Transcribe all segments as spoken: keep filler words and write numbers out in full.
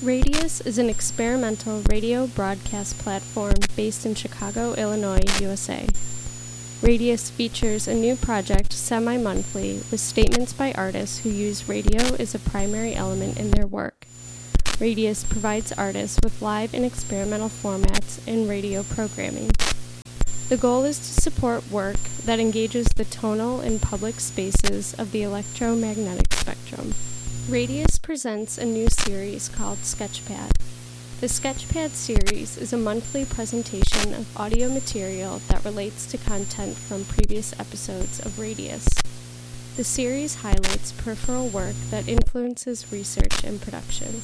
Radius is an experimental radio broadcast platform based in Chicago, Illinois, U S A. Radius features a new project semi-monthly with statements by artists who use radio as a primary element in their work. Radius provides artists with live and experimental formats in radio programming. The goal is to support work that engages the tonal and public spaces of the electromagnetic spectrum. Radius presents a new series called Sketchpad. The Sketchpad series is a monthly presentation of audio material that relates to content from previous episodes of Radius. The series highlights peripheral work that influences research and production.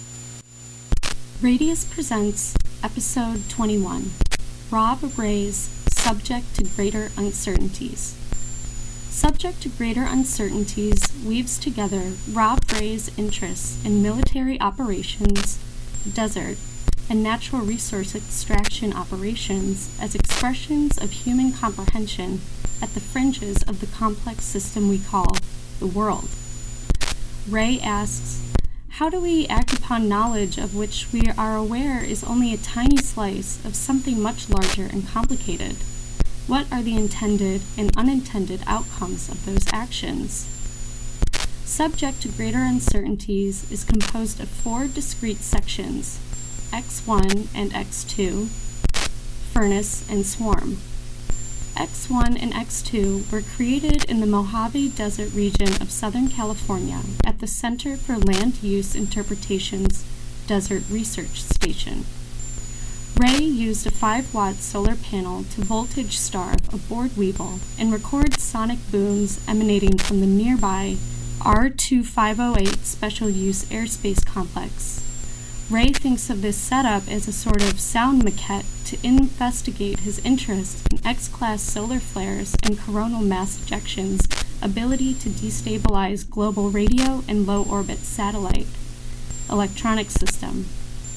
Radius presents Episode twenty-one, Rob Ray's Subject to Greater Uncertainties. Subject to Greater Uncertainties weaves together Rob Ray's interests in military operations, desert, and natural resource extraction operations as expressions of human comprehension at the fringes of the complex system we call the world. Ray asks, how do we act upon knowledge of which we are aware is only a tiny slice of something much larger and complicated? What are the intended and unintended outcomes of those actions? Subject to Greater Uncertainties is composed of four discrete sections, X one and X two, Furnace and Swarm. X one and X two were created in the Mojave Desert region of Southern California at the Center for Land Use Interpretation's Desert Research Station. Ray used a five watt solar panel to voltage starve a bored weevil and record sonic booms emanating from the nearby R twenty-five oh eight Special Use Airspace Complex. Ray thinks of this setup as a sort of sound maquette to investigate his interest in X-class solar flares and coronal mass ejections' ability to destabilize global radio and low-orbit satellite electronic system.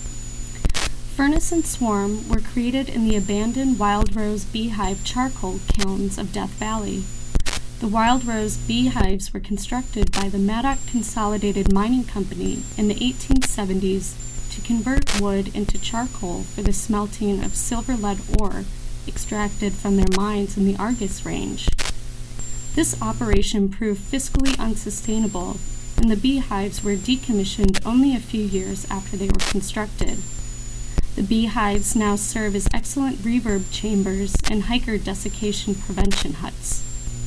Furnace and Swarm were created in the abandoned Wild Rose beehive charcoal kilns of Death Valley. The Wild Rose beehives were constructed by the Maddock Consolidated Mining Company in the eighteen seventies to convert wood into charcoal for the smelting of silver-lead ore extracted from their mines in the Argus Range. This operation proved fiscally unsustainable, and the beehives were decommissioned only a few years after they were constructed. The beehives now serve as excellent reverb chambers and hiker desiccation prevention huts.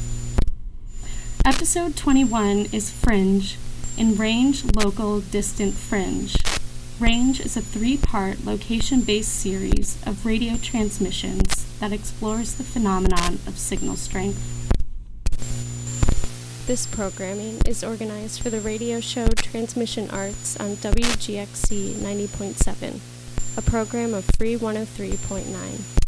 Episode twenty-one is Fringe, in Range, Local, Distant, Fringe. Range is a three-part location-based series of radio transmissions that explores the phenomenon of signal strength. This programming is organized for the radio show Transmission Arts on W G X C ninety point seven, a program of Free one oh three point nine.